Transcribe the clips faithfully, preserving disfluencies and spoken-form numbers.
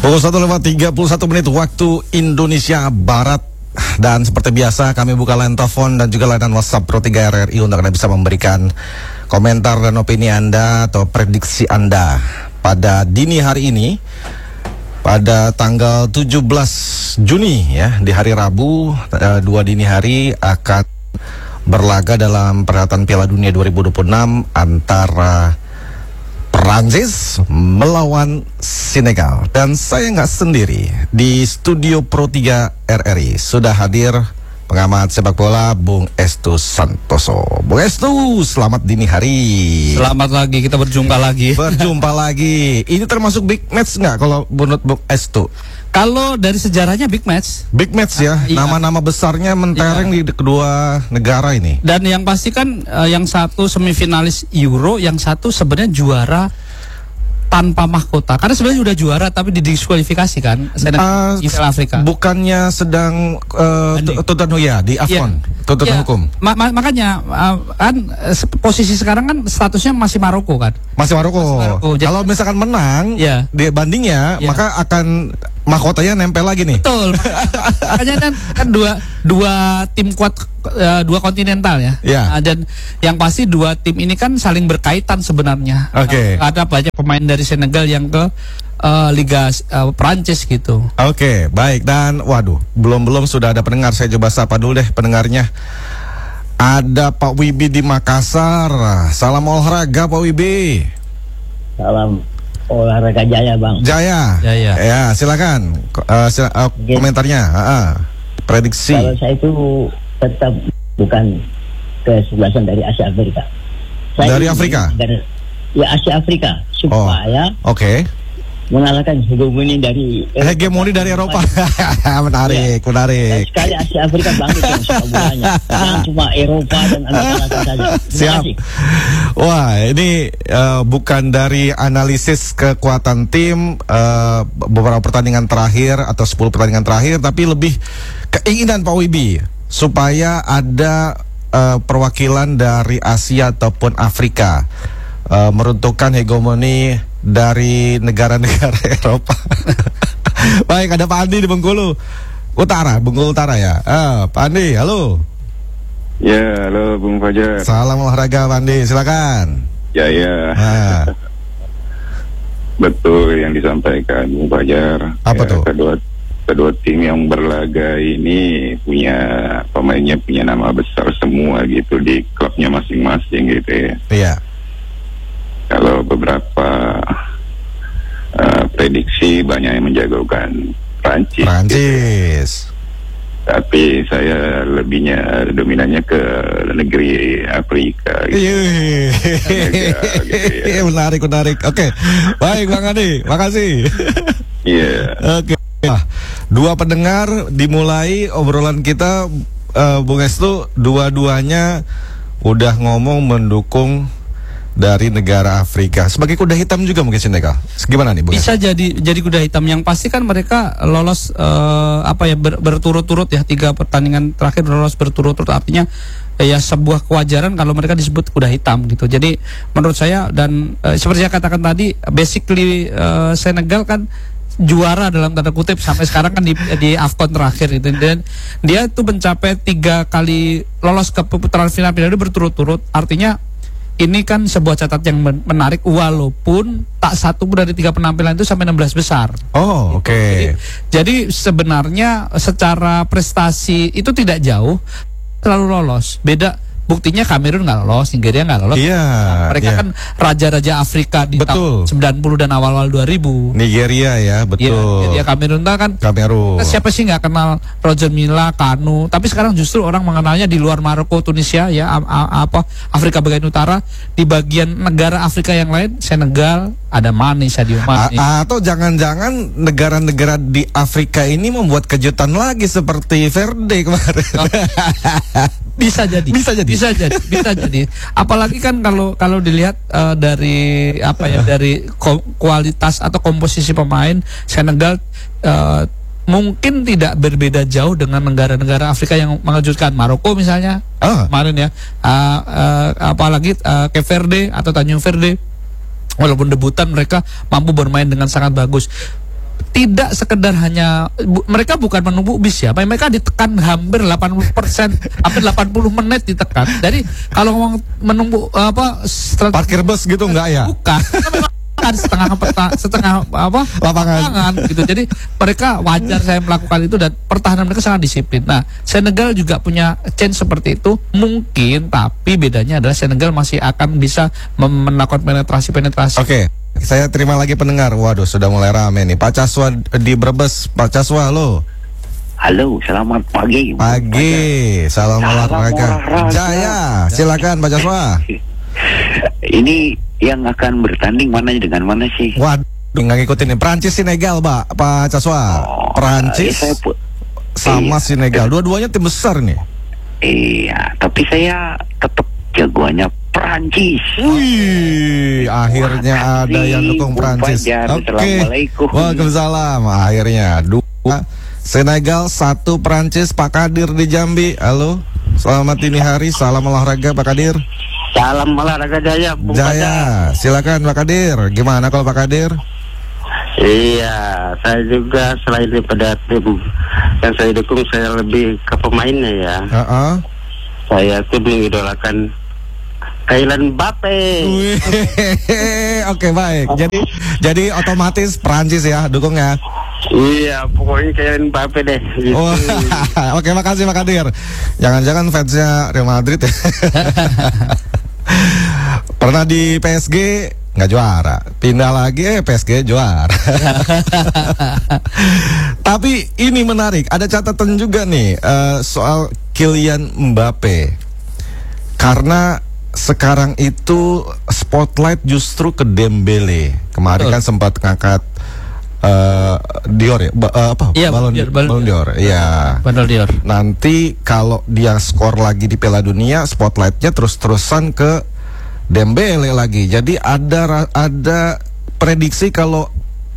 Pukul satu lewat tiga puluh satu menit waktu Indonesia Barat. Dan seperti biasa kami buka line telepon dan juga layanan WhatsApp Pro tiga R R I untuk Anda bisa memberikan komentar dan opini Anda atau prediksi Anda pada dini hari ini, pada tanggal tujuh belas Juni ya, di hari Rabu, uh, dua dini hari akan berlaga dalam perhelatan Piala Dunia dua ribu dua puluh enam antara Perancis melawan Senegal. Dan saya nggak sendiri, di studio Pro tiga R R I sudah hadir pengamat sepak bola Bung Estu Santoso. Bung Estu, selamat dini hari. Selamat lagi, kita berjumpa lagi. Berjumpa lagi. Ini termasuk big match nggak kalau menurut Bung Estu? Kalau dari sejarahnya big match. Big match ya, ah, iya. Nama-nama besarnya mentereng iya. di kedua negara ini. Dan yang pasti kan uh, yang satu semifinalis Euro, yang satu sebenarnya juara tanpa mahkota. Karena sebenarnya sudah juara tapi didiskualifikasi kan Senegal, uh, Afrika. Bukannya sedang uh, tuntutan ya di AFCON, ya. tuntutan ya. hukum. Ma ma makanya uh, kan posisi sekarang kan statusnya masih Maroko kan. Masih Maroko. Kalau misalkan menang, ya. dia bandingnya, ya. maka akan mahkotanya nempel lagi nih. Betul. Makanya kan, kan dua dua tim kuat, uh, dua kontinental ya. ya. Uh, dan yang pasti dua tim ini kan saling berkaitan sebenarnya. Oke. Okay. Uh, ada banyak pemain dari Senegal yang ke uh, Liga uh, Prancis gitu. Oke, okay, baik. Dan waduh, belum-belum sudah ada pendengar. Saya coba sapa dulu deh pendengarnya. Ada Pak Wibi di Makassar. Salam olahraga Pak Wibi. Salam olahraga Jaya Bang. Jaya. Jaya. Ya, silakan. Uh, sila, uh, komentarnya. Uh, uh. Prediksi. Kalau saya itu tetap bukan kesebelasan dari Asia Afrika. Saya dari Afrika? Dari, ya Asia Afrika supaya oh, oke. Okay. mengalahkan hegemoni dari Eropa. Hegemoni dari Eropa. menarik, ya. menarik. Dan sekali Asia Afrika bangkit yang sepak bolanya. Jangan cuma Eropa dan Amerika saja. Siap. Wah, ini uh, bukan dari analisis kekuatan tim uh, beberapa pertandingan terakhir atau sepuluh pertandingan terakhir, tapi lebih keinginan Pak Wibi supaya ada uh, perwakilan dari Asia ataupun Afrika uh, meruntuhkan hegemoni dari negara-negara Eropa. Baik, ada Pak Andi di Bengkulu Utara, Bengkulu Utara ya. Ah, Pak Andi, halo. Ya, halo Bung Fajar. Salam olahraga Pak Andi, silakan. Ya, ya. Ah. Betul yang disampaikan Bung Fajar. Apa ya, tuh? Kedua kedua tim yang berlaga ini punya pemainnya punya nama besar semua gitu di klubnya masing-masing gitu ya. Iya. Kalau beberapa uh, prediksi banyak yang menjagokan Prancis. Prancis. Gitu. Tapi saya lebihnya dominannya ke negeri Afrika. Gitu. Senegal, gitu ya. Menarik, menarik. Oke, baik Bang Adi, makasih. Iya. Yeah. Oke. Nah, dua pendengar dimulai obrolan kita, uh, Bung Estu, dua-duanya udah ngomong mendukung dari negara Afrika sebagai kuda hitam juga mungkin Senegal. Gimana nih, Bung? Bisa jadi jadi kuda hitam. Yang pasti kan mereka lolos uh, apa ya ber, berturut-turut ya, tiga pertandingan terakhir lolos berturut-turut, artinya eh, ya sebuah kewajaran kalau mereka disebut kuda hitam gitu. Jadi menurut saya dan uh, seperti saya katakan tadi, basically uh, Senegal kan juara dalam tanda kutip sampai sekarang kan di, di AFCON terakhir gitu, dan dia tuh mencapai tiga kali lolos ke putaran final final berturut-turut, artinya ini kan sebuah catatan yang menarik walaupun tak satu pun dari tiga penampilan itu sampai enam belas besar. Oh, oke. Okay. Jadi, jadi sebenarnya secara prestasi itu tidak jauh, terlalu lolos. Beda buktinya Kamerun nggak lolos, Nigeria nggak lolos. Iya. Nah, mereka yeah. kan raja-raja Afrika di tahun sembilan puluh dan awal-awal dua ribu. Nigeria ya, betul. Iya, Kamerun kan. Kamerun. Siapa sih nggak kenal Roger Milla, Kanu? Tapi sekarang justru orang mengenalnya di luar Maroko, Tunisia ya, a, a, apa Afrika bagian utara, di bagian negara Afrika yang lain, Senegal, ada Mane, Sadio Mane. A atau jangan-jangan negara-negara di Afrika ini membuat kejutan lagi seperti Verde kemarin. Oh. Bisa jadi. Bisa jadi. Bisa jadi. Bisa jadi. Apalagi kan kalau kalau dilihat uh, dari apa ya, dari kualitas atau komposisi pemain Senegal uh, mungkin tidak berbeda jauh dengan negara-negara Afrika yang mengejutkan, Maroko misalnya ah. kemarin ya, uh, uh, apalagi uh, Cape Verde atau Tanjung Verde, walaupun debutan mereka mampu bermain dengan sangat bagus. tidak sekedar hanya bu, mereka bukan menunggu bis ya, mereka ditekan hampir delapan puluh persen, hampir delapan puluh menit ditekan. Jadi kalau ngomong menunggu apa parkir bus gitu enggak ya? Bukan. Kan setengah peta, setengah apa lapangan. lapangan gitu. Jadi mereka wajar saya melakukan itu dan pertahanan mereka sangat disiplin. Nah, Senegal juga punya chance seperti itu mungkin, tapi bedanya adalah Senegal masih akan bisa melakukan penetrasi-penetrasi. Oke. Okay. Saya terima lagi pendengar. Waduh, sudah mulai rame nih. Pak Caswa di Brebes. Pak Caswa, halo. Halo, selamat pagi. Pagi. Salam, Salam olahraga. Jaya, silakan Pak Caswa. Ini yang akan bertanding mana dengan mana sih? Waduh, nggak ngikutin nih. Perancis Senegal, Pak. Pak Caswa. Oh, Perancis iya, sama iya, Senegal. Dua-duanya tim besar nih. Iya, tapi saya tetap jagoannya Perancis. Wih, akhirnya Wah, ada yang dukung Perancis. Oke. Okay. Waalaikumsalam. Akhirnya dua Senegal, satu Perancis. Pak Kadir di Jambi. Halo. Selamat dini hari. Salam olahraga Pak Kadir. Salam olahraga Jaya. Bung Jaya. Pada. Silakan Pak Kadir. Gimana kalau Pak Kadir? Iya, saya juga selain daripada tim yang saya dukung, saya lebih ke pemainnya ya. Uh-uh. Saya tuh mengidolakan Kylian Mbappe. Oke, baik. Jadi jadi otomatis Prancis ya dukungnya. Iya, pokoknya Kylian Mbappe deh. Gitu. Oh, oke, makasih Pak Kadir. Jangan-jangan fansnya Real Madrid ya. Pernah di P S G nggak juara, pindah lagi eh P S G juara. Tapi ini menarik, ada catatan juga nih uh, soal Kylian Mbappe. Karena sekarang itu spotlight justru ke Dembele. Kemarin kan sempat ngangkat uh, Dior ya, ba uh, apa? Iya, Balon Dior, Balon Dior. Iya. Balon Dior. Nanti kalau dia skor lagi di Piala Dunia, spotlightnya terus-terusan ke Dembele lagi. Jadi ada ada prediksi kalau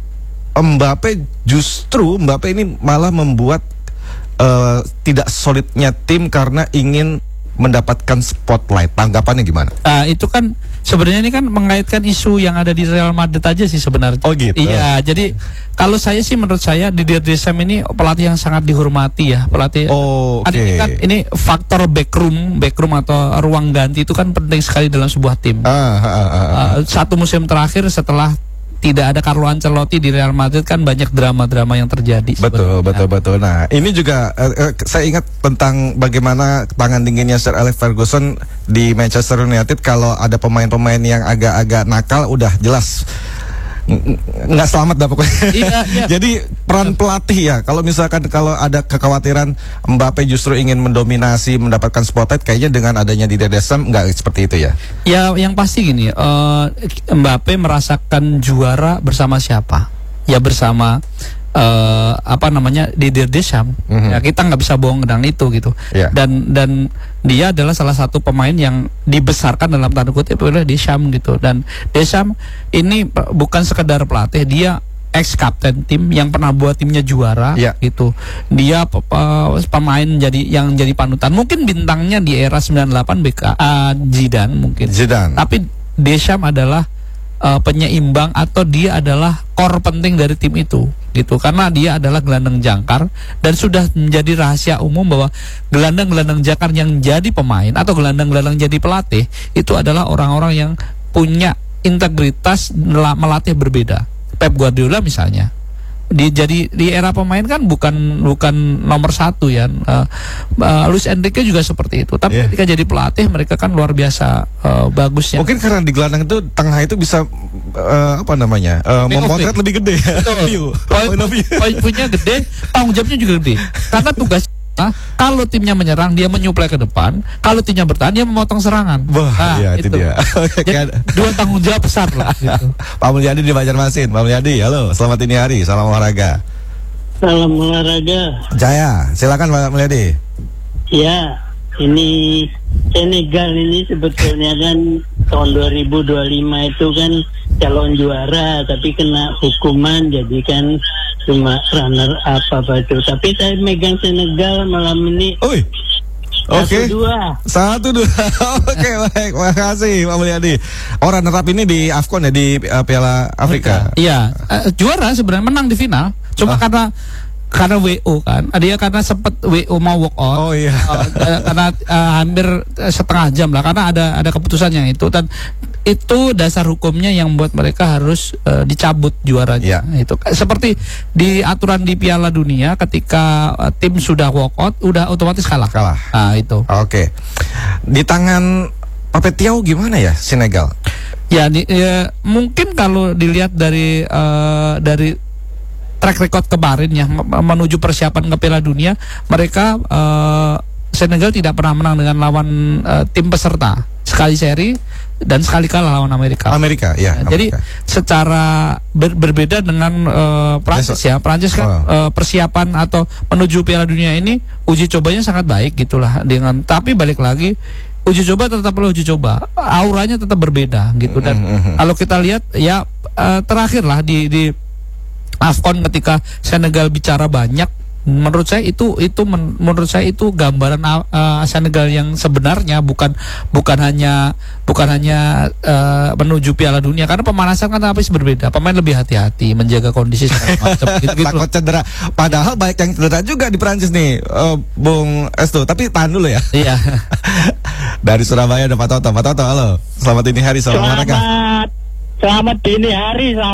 Mbappe justru Mbappe ini malah membuat uh, tidak solidnya tim karena ingin mendapatkan spotlight. Tanggapannya gimana? Uh, itu kan sebenarnya ini kan mengaitkan isu yang ada di Real Madrid aja sih sebenarnya. Oh gitu. Iya, jadi kalau saya sih menurut saya Didier Deschamps ini pelatih yang sangat dihormati ya, pelatih. Oh, oke. Okay. Ini kan ini faktor backroom, backroom atau ruang ganti itu kan penting sekali dalam sebuah tim. Ah, ah, ah, ah. Uh, satu musim terakhir setelah tidak ada Carlo Ancelotti di Real Madrid kan banyak drama-drama yang terjadi. Betul, betul, betul. Nah, ini juga uh, uh, saya ingat tentang bagaimana tangan dinginnya Sir Alex Ferguson di Manchester United. Kalau ada pemain-pemain yang agak-agak nakal, udah jelas nggak selamat dah pokoknya. Iya, iya. Jadi peran pelatih ya. Kalau misalkan kalau ada kekhawatiran Mbappe justru ingin mendominasi, mendapatkan spotlight, kayaknya dengan adanya Didier Deschamps nggak seperti itu ya. Ya, yang pasti gini, uh, Mbappe merasakan juara bersama siapa? Ya bersama uh, apa namanya Didier Deschamps. Mm-hmm. Ya kita nggak bisa bohong dengan itu gitu. Yeah. Dan dan dia adalah salah satu pemain yang dibesarkan dalam tanda kutip oleh Deschamps gitu. Dan Deschamps ini bukan sekedar pelatih, dia ex kapten tim yang pernah buat timnya juara, yeah, gitu. Dia pemain jadi yang jadi panutan. Mungkin bintangnya di era sembilan puluh delapan B K uh, Zidane mungkin. Zidane. Tapi Deschamps adalah uh, penyeimbang atau dia adalah core penting dari tim itu, gitu. Karena dia adalah gelandang jangkar dan sudah menjadi rahasia umum bahwa gelandang-gelandang jangkar yang jadi pemain atau gelandang-gelandang jadi pelatih itu adalah orang-orang yang punya integritas melatih berbeda. Pep Guardiola misalnya, di jadi di era pemain kan bukan bukan nomor satu ya. Uh, uh, Luis Enrique juga seperti itu. Tapi yeah, ketika jadi pelatih mereka kan luar biasa uh, bagusnya. Mungkin karena di gelandang itu tengah itu bisa uh, apa namanya uh, memotret lebih gede. Poin punya gede, tanggung jawabnya juga gede. Karena tugas Nah, kalau timnya menyerang dia menyuplai ke depan, kalau timnya bertahan dia memotong serangan. Wah, nah, iya, itu, itu dia. Jadi, dua tanggung jawab besar lah. Gitu. Pak Mulyadi di Banjarmasin. Pak Mulyadi, halo, selamat dini hari, salam olahraga. Salam olahraga. Jaya, silakan Pak Mulyadi. Ya, ini Senegal ini sebetulnya kan tahun dua ribu dua puluh lima itu kan calon juara, tapi kena hukuman jadi kan cuma runner up apa itu. Tapi saya megang Senegal malam ini. Oi. Oke. Satu dua. Satu dua. Oke, baik. Makasih Pak Mulyadi. Orang nerap ini di AFCON ya, di uh, Piala Afrika. Iya, uh, juara sebenarnya, menang di final. Cuma Ah. karena karena W O kan, dia karena sempat W O mau walk out. Oh iya. Uh, karena uh, hampir setengah jam lah, karena ada ada keputusan yang itu, dan itu dasar hukumnya yang membuat mereka harus uh, dicabut juaranya. Iya. Itu seperti di aturan di Piala Dunia, ketika uh, tim sudah walk out, udah otomatis kalah. Kalah. Nah, itu. Oke. Di tangan Papetiau gimana ya Senegal? Ya, di, ya mungkin kalau dilihat dari uh, dari track record kemarin ya, menuju persiapan ke Piala Dunia, mereka uh, Senegal tidak pernah menang dengan lawan uh, tim peserta, sekali seri dan sekali kalah lawan Amerika. Amerika, ya. Nah, jadi Amerika. secara ber- berbeda dengan uh, Prancis ya, Prancis kan Oh. uh, persiapan atau menuju Piala Dunia ini uji cobanya sangat baik gitulah, dengan tapi balik lagi uji coba tetaplah uji coba, auranya tetap berbeda gitu. Dan Mm-hmm. kalau kita lihat ya uh, terakhir lah di di AFCON ketika Senegal bicara banyak, menurut saya itu itu men, menurut saya itu gambaran uh, Senegal yang sebenarnya, bukan bukan hanya bukan hanya uh, menuju Piala Dunia, karena pemanasan kan habis berbeda, pemain lebih hati-hati menjaga kondisi segala macam gitu-gitu. Takut cedera. Padahal banyak yang cedera juga di Prancis nih, uh, Bung Estu. Tapi tahan dulu ya. Iya. Dari Surabaya ada Pak Toto. Pak Toto, halo. Selamat dini hari, selamat olahraga. Selamat Selamat dini hari.